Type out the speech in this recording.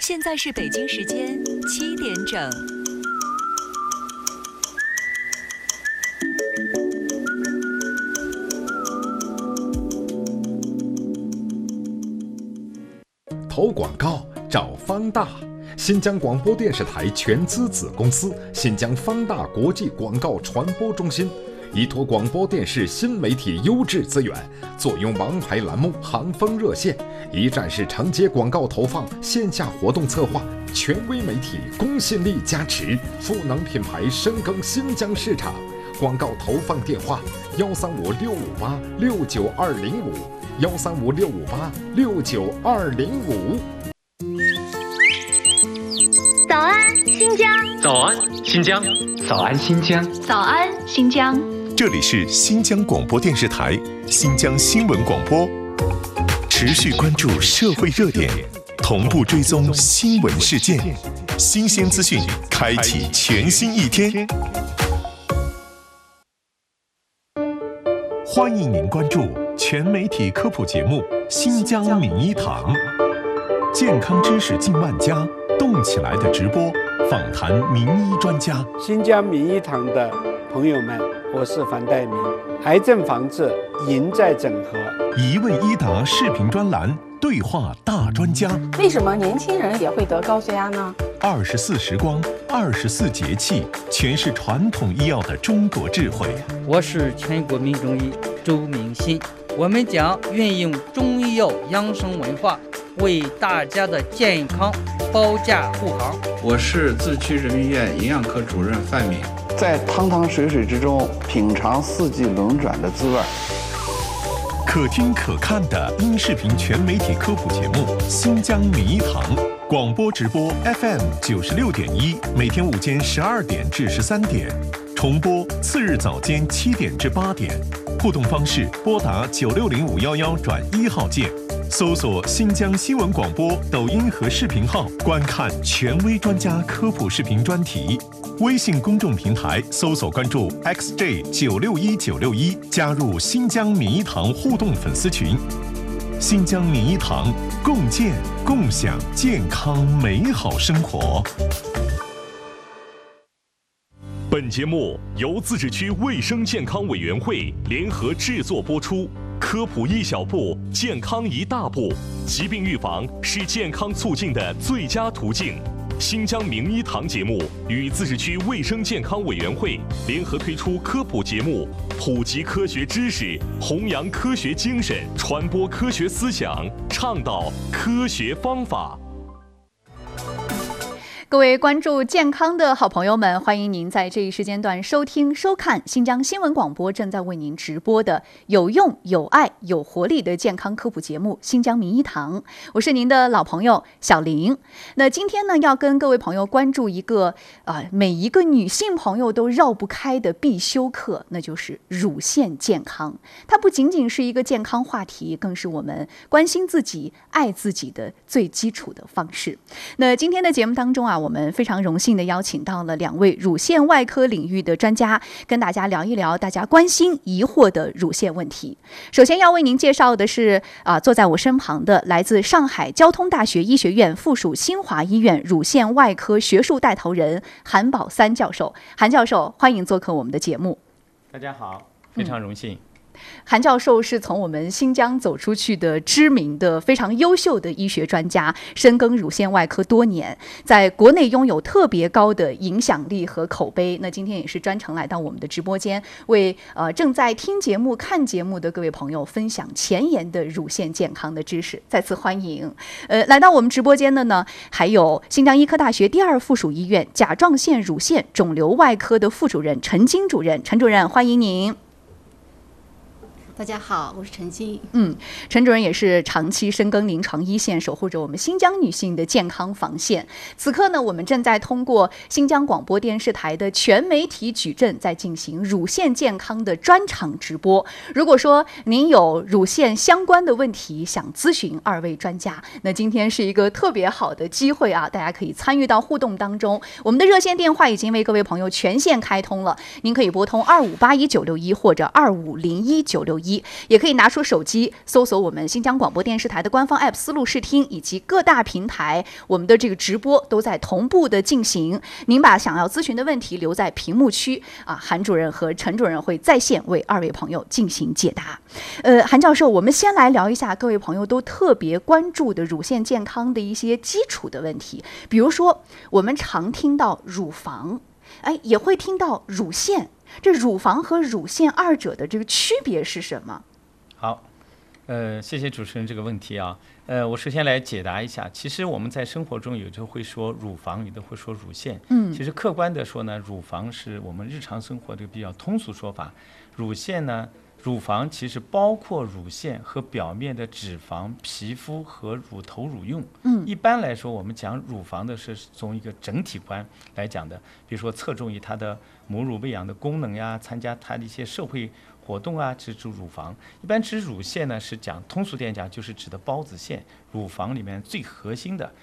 现在是北京时间7点整。 投广告找方大，新疆广播电视台全资子公司新疆方大国际广告传播中心，依托广播电视新媒体优质资源，坐拥王牌栏目、行风热线，一站式承接广告投放、线下活动策划，权威媒体公信力加持，赋能品牌深耕新疆市场。广告投放电话：135-658-69205，135-658-69205。 早安，新疆！ 早安，新疆！早安，新疆！ 早安，新疆！ 这里是新疆广播电视台新疆新闻广播，持续关注社会热点，同步追踪新闻事件，新鲜资讯，开启全新一天。欢迎您关注全媒体科普节目《新疆名医堂》，健康知识近万家，动起来的直播，访谈名医专家。 新疆名医堂的朋友们，我是樊岱明。癌症防治赢在整合， 一问一答视频专栏，对话大专家。 为什么年轻人也会得高血压呢 ？24时光，24节气，诠释传统医药的中国智慧。 我是全国民中医周明新，我们将运用中医药养生文化，为大家的健康保驾护航。 我是自区人民医院营养科主任范敏， 在汤汤水水之中品尝四季轮转的滋味。 可听可看的音视频全媒体科普节目《新疆名医堂》，广播直播 FM 96.1，每天午间12点至13点，重播次日早间7点至8点。互动方式：拨打960511转1号键，搜索新疆新闻广播抖音和视频号，观看权威专家科普视频专题。微信公众平台搜索关注 XJ961961，加入新疆名医堂互动粉丝群。新疆名医堂，共建共享健康美好生活。 本节目由自治区卫生健康委员会联合制作播出。科普一小步，健康一大步。疾病预防是健康促进的最佳途径。新疆名医堂节目与自治区卫生健康委员会联合推出科普节目，普及科学知识，弘扬科学精神，传播科学思想，倡导科学方法。 各位关注健康的好朋友们，欢迎您在这一时间段收听收看新疆新闻广播正在为您直播的有用有爱有活力的健康科普节目《新疆名医堂》，我是您的老朋友小玲。那今天呢，要跟各位朋友关注一个每一个女性朋友都绕不开的必修课，那就是乳腺健康。它不仅仅是一个健康话题，更是我们关心自己、爱自己的最基础的方式。那今天的节目当中我们非常荣幸地邀请到了2位乳腺外科领域的专家，跟大家聊一聊大家关心疑惑的乳腺问题。首先要为您介绍的是坐在我身旁的来自上海交通大学医学院附属新华医院乳腺外科学术带头人韩宝三教授。韩教授，欢迎做客我们的节目。 大家好，非常荣幸。 韩教授是从我们新疆走出去的知名的非常优秀的医学专家，深耕乳腺外科多年，在国内拥有特别高的影响力和口碑。那今天也是专程来到我们的直播间，为正在听节目看节目的各位朋友分享前沿的乳腺健康的知识。再次欢迎来到我们直播间的呢，还有新疆医科大学第2附属医院甲状腺乳腺肿瘤外科的副主任陈晶主任。陈主任，欢迎您。 大家好，我是陈晶。 陈主任也是长期深耕临床一线，守护着我们新疆女性的健康防线。此刻呢，我们正在通过新疆广播电视台的全媒体矩阵，在进行乳腺健康的专场直播。如果说您有乳腺相关的问题想咨询2位专家，那今天是一个特别好的机会大家可以参与到互动当中。我们的热线电话已经为各位朋友全线开通了，您可以拨通2581-961或者2501-961。 1，也可以拿出手机搜索我们新疆广播电视台的官方 app 思路视听，以及各大平台，我们的这个直播都在同步的进行。您把想要咨询的问题留在屏幕区啊，韩主任和陈主任会在线为2位朋友进行解答。韩教授，我们先来聊一下各位朋友都特别关注的乳腺健康的一些基础的问题，比如说我们常听到乳房，也会听到乳腺，这乳房和乳腺二者的这个区别是什么？ 好，谢谢主持人这个问题啊。我首先来解答一下。其实我们在生活中有时候会说乳房，有的会说乳腺。其实客观的说呢，乳房是我们日常生活的比较通俗说法。乳腺呢，乳房其实包括乳腺和表面的脂肪、皮肤和乳头、乳晕。一般来说，我们讲乳房的是从一个整体观来讲的，比如说侧重于它的母乳喂养的功能呀，参加它的一些社会活动啊，这是乳房。一般指乳腺呢，是讲通俗点讲，就是指的孢子腺，乳房里面最核心的